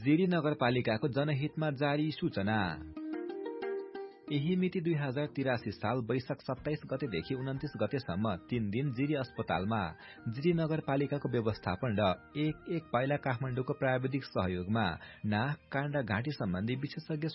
जिरी नगरपालिकाको जनहितमा जारी सूचना। यही मिति 2083 साल वैशाख 27 गतेदेखि 29 गतेसम्म 3 दिन जिरी अस्पतालमा जिरी नगरपालिकाको व्यवस्थापन र एक पाइला काठमाडौँको प्राविधिक सहयोगमा नाक, कान र घाँटी सम्बन्धी विशेषज्ञ